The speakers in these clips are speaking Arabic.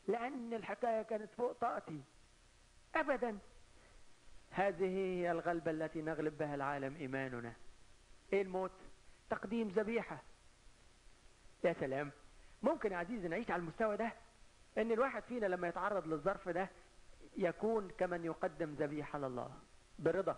لأن الحكاية كانت فوق طاقتي. أبدا. هذه هي الغلبة التي نغلب بها العالم، إيماننا. إيه الموت؟ تقديم ذبيحة. يا سلام. ممكن يا عزيزي نعيش على المستوى ده، ان الواحد فينا لما يتعرض للظرف ده يكون كمن يقدم ذبيحة لله برضا.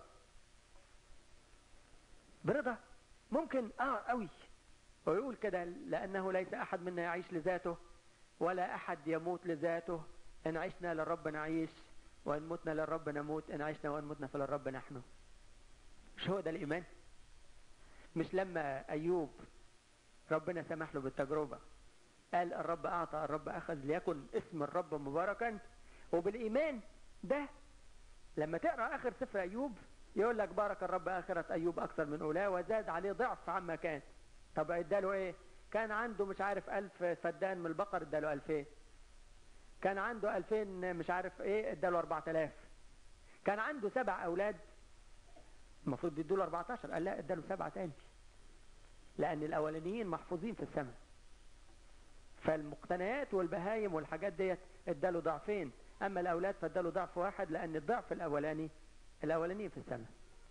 برضا. ممكن قوي. ويقول كده: لأنه ليس أحد منا يعيش لذاته ولا أحد يموت لذاته، إن عشنا للرب نعيش وإن متنا للرب نموت، إن عشنا وإن متنا فللرب نحن. مش هو ده الإيمان؟ مش لما أيوب ربنا سمح له بالتجربة قال: الرب أعطى الرب أخذ ليكن اسم الرب مباركا؟ وبالإيمان ده لما تقرأ آخر سفر أيوب يقول لك: بارك الرب آخرة أيوب أكثر من أولاه وزاد عليه ضعف عما كان. طب اداله إيه؟ كان عنده مش عارف 1000 فدان من البقر، اداله 2000. كان عنده 2000 مش عارف إيه، اداله 4000. كان عنده 7 أولاد المفروض يدوله 14، قال لا اداله 7 تاني، لأن الأولانيين محفوظين في السماء. فالمقتنيات والبهايم والحاجات ديت اداله ضعفين، اما الاولاد فاداله ضعف واحد، لان الضعف الاولاني في السماء.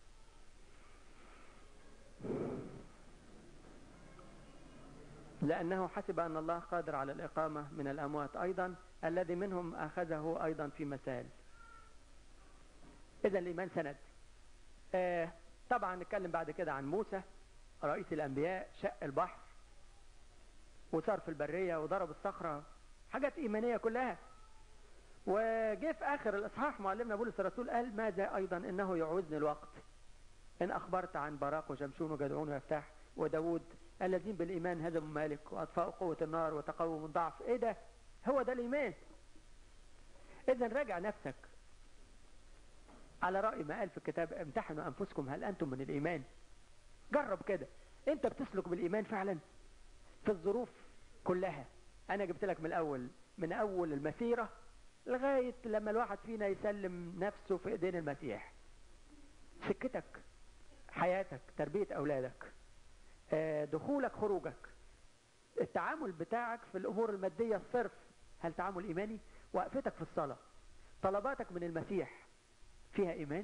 لانه حسب ان الله قادر على الاقامة من الاموات ايضا، الذي منهم اخذه ايضا في مثال. اذا الايمان سند. طبعا نتكلم بعد كده عن موسى رئيس الانبياء، شق البحر وصار في البرية وضرب الصخرة، حاجات إيمانية كلها. وجه في آخر الإصحاح معلمنا بولس الرسول قال: ماذا أيضا إنه يعوزني الوقت إن أخبرت عن باراق وشمشون وجدعون ويفتح وداود الذين بالإيمان هزموا مالك وأطفأوا قوة النار وتقوموا من ضعف. إيه ده؟ هو ده الإيمان. إذا راجع نفسك على رأي ما قال في الكتاب: امتحنوا أنفسكم هل أنتم من الإيمان. جرب كده، أنت بتسلك بالإيمان فعلا في الظروف كلها. أنا جبت لك من أول المسيرة لغاية لما الواحد فينا يسلم نفسه في إيدين المسيح. سكتك، حياتك، تربية أولادك، دخولك، خروجك، التعامل بتاعك في الأمور المادية الصرف، هل تعامل إيماني؟ وقفتك في الصلاة، طلباتك من المسيح فيها إيمان؟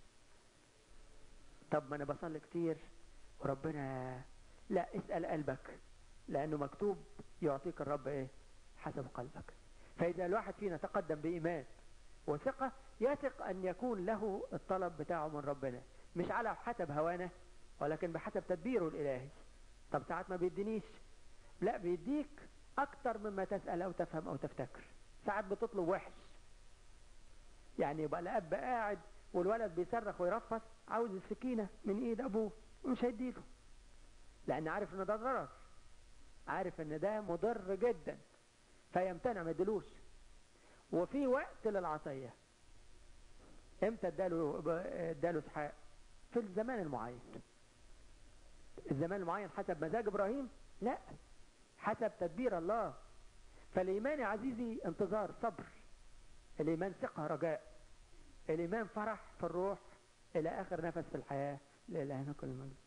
طب ما أنا بصلي كتير وربنا، لا، اسأل قلبك، لأنه مكتوب: يعطيك الرب إيه؟ حسب قلبك. فإذا الواحد فينا تقدم بإيمان وثقة، يثق أن يكون له الطلب بتاعه من ربنا، مش على حسب هوانا ولكن بحسب تدبيره الإلهي. طب ساعات ما بيدينيش، لا، بيديك أكتر مما تسأل أو تفهم أو تفتكر. ساعات بتطلب وحش، يعني يبقى الأب قاعد والولد بيصرخ ويرفص عاوز السكينة من إيد أبوه ومش هيديله، لأن عارف إن ده ضرر، عارف إن ده مضر جدا، فيمتنع ما يدلوش. وفي وقت للعطية. امتى اداله اسحاق؟ في الزمان المعين. الزمان المعين حسب مزاج ابراهيم؟ لا، حسب تدبير الله. فالايمان يا عزيزي انتظار، صبر. الايمان ثقة، رجاء. الايمان فرح في الروح الى اخر نفس في الحياة. لإلهنا كل المجد.